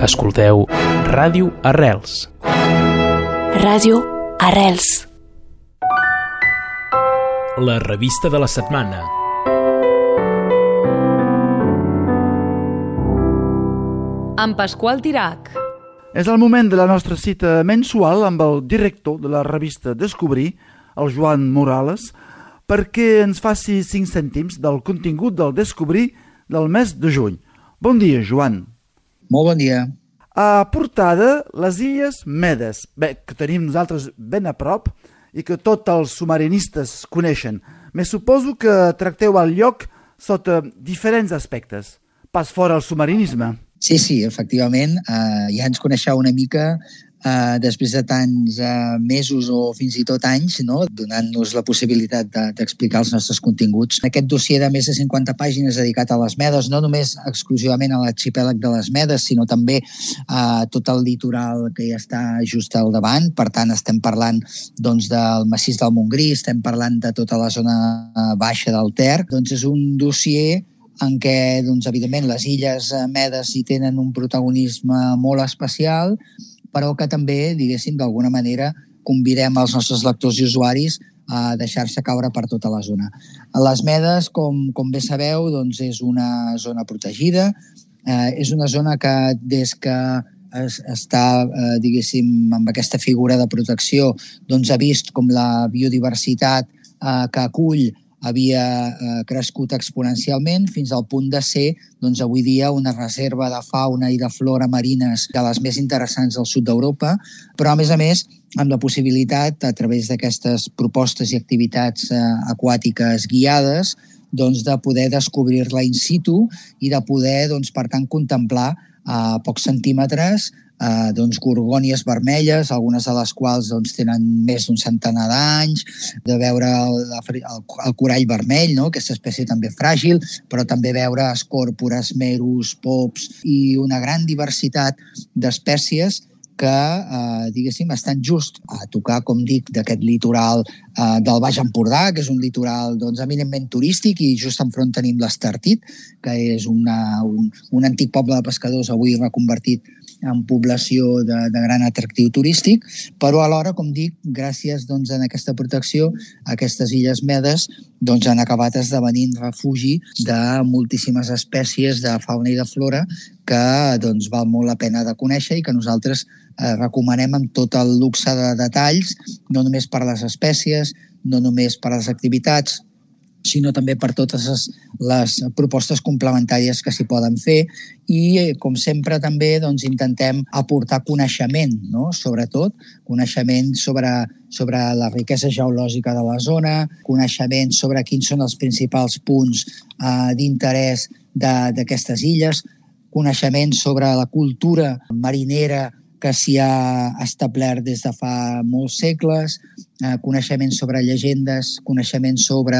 Escolteu Ràdio Arrels. Ràdio Arrels. La revista de la setmana. Amb Pasqual Tirac. És el moment de la nostra cita mensual amb el director de la revista Descobrir, el Joan Morales, perquè ens faci 5 cèntims del contingut del Descobrir del mes de juny. Bon dia, Joan. Molt bon dia. A portada, les Illes Medes, que tenim nosaltres ben a prop i que tots els submarinistes coneixen. Me suposo que tracteu el lloc sota diferents aspectes, pas fora el submarinisme. Sí, efectivament, ja ens coneixeu una mica després de tants mesos o fins i tot anys, no? Donant-nos la possibilitat d'explicar els nostres continguts. Aquest dossier de més de 50 pàgines dedicat a les Medes, no només exclusivament a l'arxipèlag de les Medes, sinó també a tot el litoral que ja està just al davant. Per tant, estem parlant doncs, del massís del Montgrí, estem parlant de tota la zona baixa del Ter. Doncs és un dossier en què, doncs, evidentment, les Illes Medes hi tenen un protagonisme molt especial, però que també, diguéssim, d'alguna manera convidem els nostres lectors i usuaris a deixar-se caure per tota la zona. Les Medes, com bé sabeu, doncs és una zona protegida, és una zona que des que està, diguéssim, amb aquesta figura de protecció, doncs ha vist com la biodiversitat que acull havia crescut exponencialment fins al punt de ser, doncs, avui dia una reserva de fauna i de flora marines de les més interessants del sud d'Europa, però a més, amb la possibilitat, a través d'aquestes propostes i activitats aquàtiques guiades, doncs, de poder descobrir-la in situ i de poder, doncs, per tant, contemplar a pocs centímetres doncs, gorgònies vermelles, algunes de les quals doncs, tenen més d'un centenar d'anys, de veure el corall vermell, no? Aquesta espècie també fràgil, però també veure escòrpores, merus, pops i una gran diversitat d'espècies que, diguéssim, estan just a tocar, com dic, d'aquest litoral del Baix Empordà, que és un litoral doncs, eminentment turístic, i just enfront tenim l'Estartit, que és un antic poble de pescadors avui reconvertit en població de gran atractiu turístic, però alhora, com dic, gràcies doncs, a aquesta protecció, aquestes Illes Medes doncs, han acabat esdevenint refugi de moltíssimes espècies de fauna i de flora que doncs, val molt la pena de conèixer i que nosaltres recomanem amb tot el luxe de detalls, no només per les espècies, no només per les activitats, sinó també per totes les propostes complementàries que s'hi poden fer i, com sempre, també doncs, intentem aportar coneixement, no? Sobretot coneixement sobre la riquesa geològica de la zona, coneixement sobre quins són els principals punts d'interès d'aquestes illes, coneixement sobre la cultura marinera que s'hi ha establert des de fa molts segles, coneixement sobre llegendes, coneixement sobre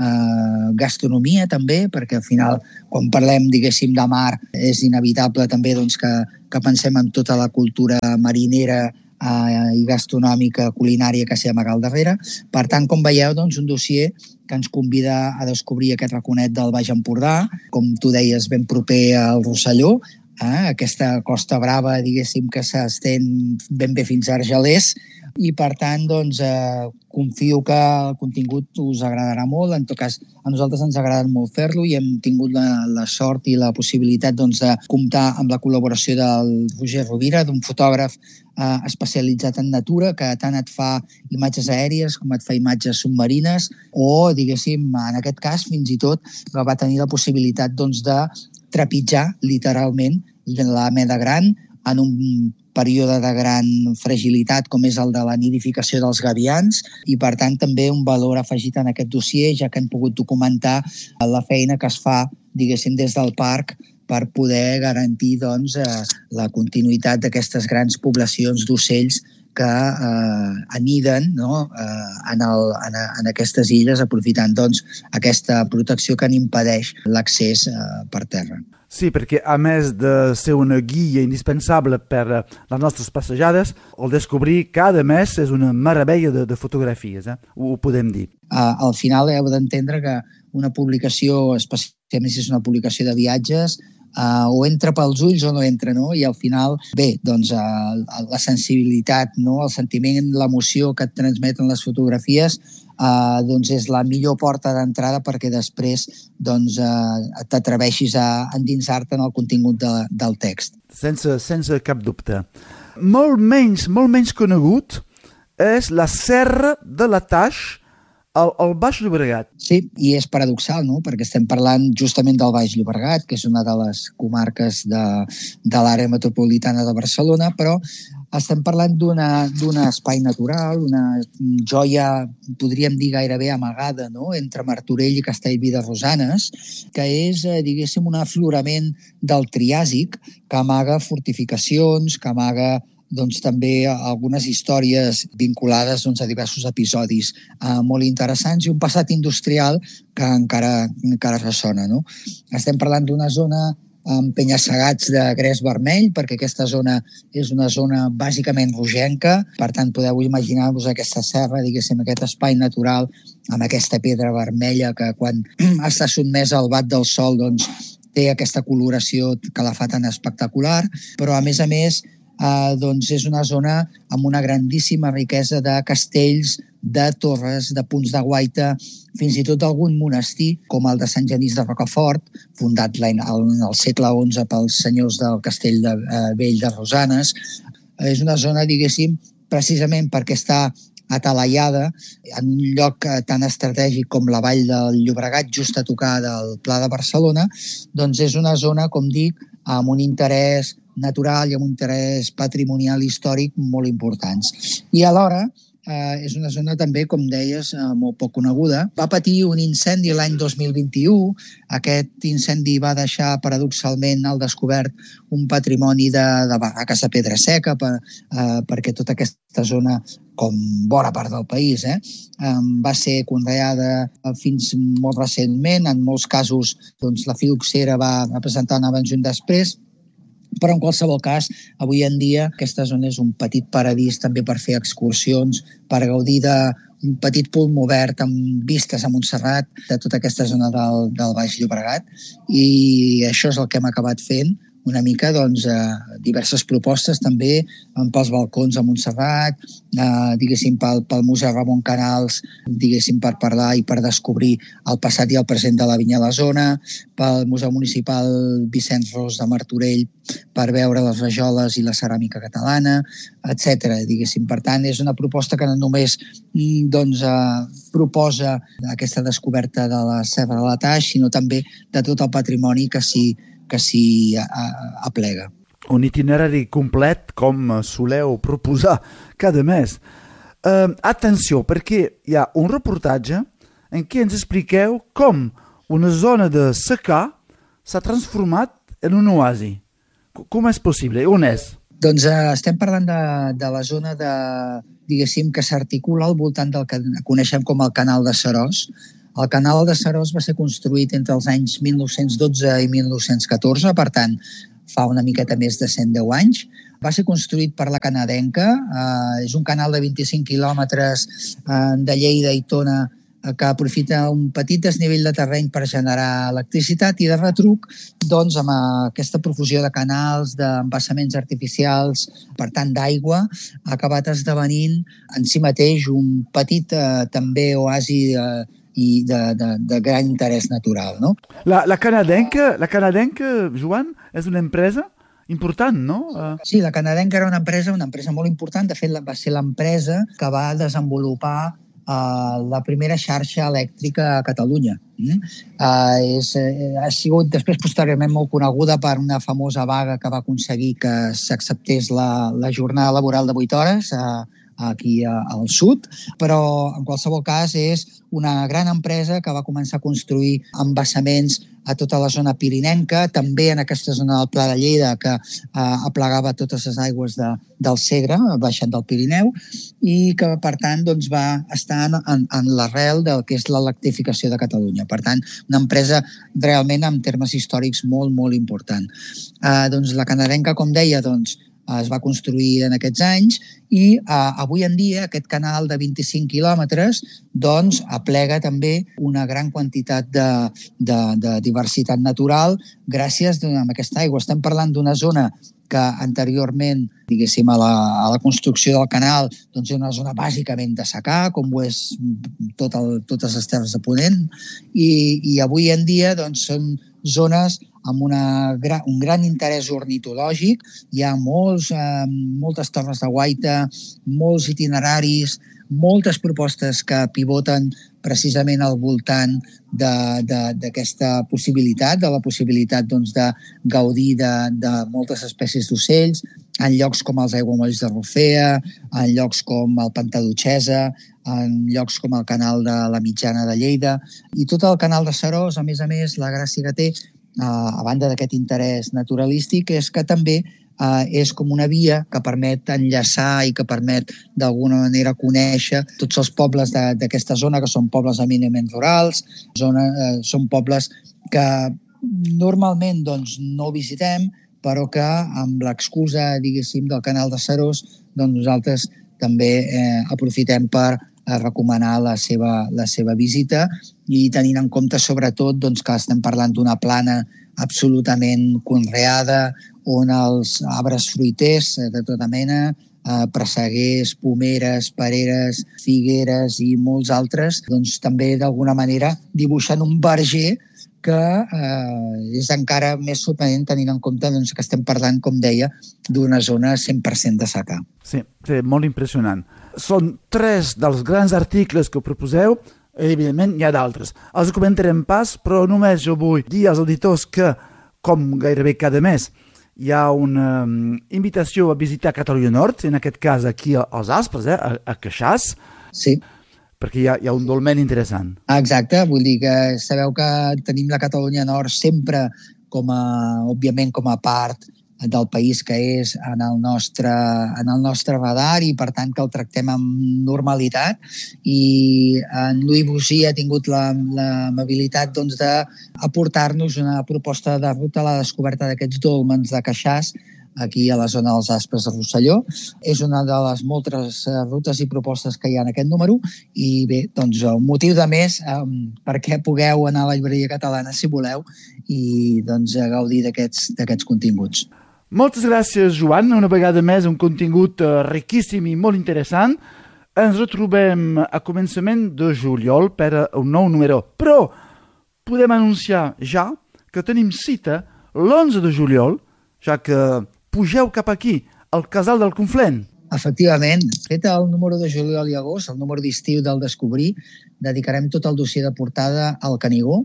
gastronomia també, perquè al final, quan parlem, diguéssim, de mar, és inevitable també doncs, que pensem en tota la cultura marinera i gastronòmica, culinària que s'hi amaga al darrere. Per tant, com veieu, doncs, un dossier que ens convida a descobrir aquest raconet del Baix Empordà, com tu deies, ben proper al Rosselló, aquesta Costa Brava, diguéssim, que s'estén ben bé fins a Argelers, i per tant, doncs, confio que el contingut us agradarà molt. En tot cas, a nosaltres ens ha agradat molt fer-lo i hem tingut la sort i la possibilitat doncs, de comptar amb la col·laboració del Roger Rovira, d'un fotògraf especialitzat en natura, que tant et fa imatges aèries com et fa imatges submarines, o, diguéssim, en aquest cas, fins i tot, va tenir la possibilitat doncs, de trepitjar, literalment, la Meda Gran en un període de gran fragilitat com és el de la nidificació dels gavians i, per tant, també un valor afegit en aquest dossier, ja que hem pogut documentar la feina que es fa, diguéssim, des del parc per poder garantir doncs, la continuïtat d'aquestes grans poblacions d'ocells que aniden, no? en aquestes illes, aprofitant doncs, aquesta protecció que n'impedeix l'accés per terra. Sí, perquè a més de ser una guia indispensable per les nostres passejades, el Descobrir cada mes és una meravella de fotografies, ho podem dir. Al final heu d'entendre que una publicació especial si és una publicació de viatges, o entra pels ulls o no entra, no? I al final, bé, doncs la sensibilitat, no? El sentiment, l'emoció que et transmeten les fotografies doncs és la millor porta d'entrada perquè després doncs, t'atreveixis a endinsar-te en el contingut del text. Sense cap dubte. Molt menys conegut és la Serra de la Taix al Baix Llobregat. Sí, i és paradoxal, no? Perquè estem parlant justament del Baix Llobregat, que és una de les comarques de l'àrea metropolitana de Barcelona, però estem parlant d'un espai natural, una joia, podríem dir gairebé amagada, no? Entre Martorell i Castellví de Rosanes, que és, diguéssim, un aflorament del Triàsic que amaga fortificacions, que amaga doncs, també algunes històries vinculades doncs, a diversos episodis molt interessants i un passat industrial que encara ressona. No? Estem parlant d'una zona amb penya-segats de gres vermell, perquè aquesta zona és una zona bàsicament rogenca, per tant podeu imaginar-vos aquesta serra, diguéssim, aquest espai natural amb aquesta pedra vermella que quan està sotmesa al bat del sol doncs, té aquesta coloració que la fa tan espectacular, però a més doncs és una zona amb una grandíssima riquesa de castells, de torres, de punts de guaita, fins i tot d'algun monestir, com el de Sant Genís de Rocafort, fundat en el segle XI pels senyors del castell vell de Rosanes. És una zona, diguéssim, precisament perquè està atalaiada en un lloc tan estratègic com la Vall del Llobregat, just a tocar del Pla de Barcelona, doncs és una zona, com dic, amb un interès natural i amb un interès patrimonial històric molt importants. I alhora és una zona també, com deies, molt poc coneguda. Va patir un incendi l'any 2021. Aquest incendi va deixar paradoxalment al descobert un patrimoni de barraques de pedra seca perquè tota aquesta zona, com bona part del país, va ser conreada fins molt recentment. En molts casos doncs, la fil·loxera va presentar un abans i un després. Però en qualsevol cas, avui en dia aquesta zona és un petit paradís també per fer excursions, per gaudir d'un petit pulm obert amb vistes a Montserrat, de tota aquesta zona del Baix Llobregat. I això és el que hem acabat fent, una mica doncs, diverses propostes també pels balcons a Montserrat, diguéssim pel Museu Ramon Canals, diguéssim per parlar i per descobrir el passat i el present de la vinya a la zona, pel Museu Municipal Vicenç Ros de Martorell per veure les rajoles i la ceràmica catalana, etc. Diguéssim. Per tant, és una proposta que no només doncs, proposa aquesta descoberta de la Serra de la Taix, sinó també de tot el patrimoni que s'hi aplega. Un itinerari complet com soleu proposar cada mes. Atenció, perquè hi ha un reportatge en què ens expliqueu com una zona de secà s'ha transformat en un oasi. Com és possible? On és? Doncs estem parlant de la zona diguéssim, que s'articula al voltant del que coneixem com el Canal de Seròs. El Canal de Seròs va ser construït entre els anys 1912 i 1914, per tant, fa una miqueta més de 110 anys. Va ser construït per la canadenca. És un canal de 25 quilòmetres de Lleida i Tona que aprofita un petit desnivell de terreny per generar electricitat i de retruc, doncs, amb aquesta profusió de canals, d'embassaments artificials, per tant, d'aigua, ha acabat esdevenint en si mateix un petit també oasi i de gran interès natural. No? La canadenca, Joan, és una empresa important, no? Sí, la canadenca era una empresa molt important. De fet, va ser l'empresa que va desenvolupar la primera xarxa elèctrica a Catalunya. Ha sigut després posteriorment molt coneguda per una famosa vaga que va aconseguir que s'acceptés la jornada laboral de 8 hores aquí al sud, però en qualsevol cas és una gran empresa que va començar a construir embassaments a tota la zona pirinenca, també en aquesta zona del Pla de Lleida que aplegava totes les aigües del Segre, baixant del Pirineu, i que per tant doncs, va estar en l'arrel del que és l'electrificació de Catalunya. Per tant, una empresa realment en termes històrics molt, molt important. Doncs la canadenca, com deia, doncs, es va construir en aquests anys i avui en dia aquest canal de 25 quilòmetres doncs aplega també una gran quantitat de diversitat natural gràcies a aquesta aigua. Estem parlant d'una zona que anteriorment, diguéssim, a la construcció del canal, doncs era una zona bàsicament de secà, com ho és totes les terres de Ponent, i avui en dia doncs, són zones amb un gran interès ornitològic. Hi ha moltes torres de guaita, molts itineraris, moltes propostes que pivoten precisament al voltant d'aquesta possibilitat, de la possibilitat doncs, de gaudir de moltes espècies d'ocells, en llocs com els aiguamolls de Rofea, en llocs com el Pantà d'Utxesa, en llocs com el canal de la Mitjana de Lleida. I tot el canal de Seròs, a més, la gràcia que té, a banda d'aquest interès naturalístic, és que també és com una via que permet enllaçar i que permet d'alguna manera conèixer tots els pobles d'aquesta zona, que són pobles eminentment rurals, són pobles que normalment doncs, no visitem, però que amb l'excusa, diguéssim, del canal de Seròs, doncs nosaltres també aprofitem per recomanar la seva visita i tenint en compte sobretot doncs, que estem parlant d'una plana absolutament conreada on els arbres fruiters de tota mena, presseguers, pomeres, pereres, figueres i molts altres, doncs també d'alguna manera dibuixant un verger que és encara més sorprenent tenint en compte doncs, que estem parlant, com deia, d'una zona 100% de secà. Sí, molt impressionant. Són 3 dels grans articles que proposeu, i evidentment n'hi ha d'altres. Els comentarem pas, però només jo vull dir als auditors que, com gairebé cada mes, hi ha una invitació a visitar Catalunya Nord, en aquest cas aquí als Aspres, a Queixàs. Sí. Perquè hi ha un dolmen interessant. Exacte, vull dir que sabeu que tenim la Catalunya Nord sempre òbviament com a part del país que és en el nostre radar i per tant que el tractem amb normalitat i en Louis Boussy ha tingut l'amabilitat doncs, d'aportar-nos una proposta de ruta a la descoberta d'aquests dòlmens de Queixàs aquí a la zona dels Aspres de Rosselló. És una de les moltes rutes i propostes que hi ha en aquest número i bé, doncs un motiu de més perquè pugueu anar a la llibreria catalana si voleu i doncs gaudir d'aquests continguts. Moltes gràcies, Joan. Una vegada més, un contingut riquíssim i molt interessant. Ens retrobem a començament de juliol per un nou número. Però podem anunciar ja que tenim cita l'11 de juliol, ja que pugeu cap aquí, al Casal del Conflent. Efectivament, fet el número de juliol i agost, el número d'estiu del Descobrir, dedicarem tot el dossier de portada al Canigó,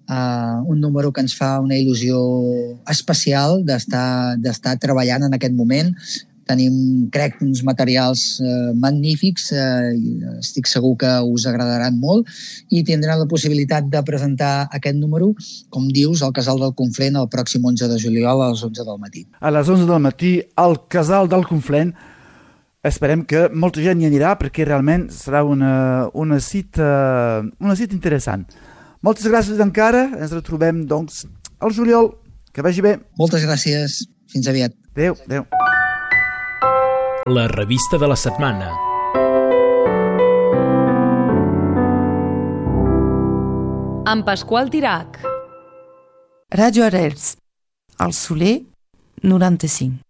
un número que ens fa una il·lusió especial d'estar treballant en aquest moment. Tenim, crec, uns materials magnífics, estic segur que us agradaran molt i tindran la possibilitat de presentar aquest número, com dius, al Casal del Conflent el pròxim 11 de juliol a les 11 del matí. A les 11 del matí al Casal del Conflent. Esperem que molta gent hi anirà perquè realment serà una cita interessant. Moltes gràcies encara. Ens retrobem, doncs, al juliol. Que vagi bé. Moltes gràcies. Fins aviat. Adéu, adéu. La revista de la setmana. Amb Pasqual Tirac. Ràdio Arrels, al Soler, 95.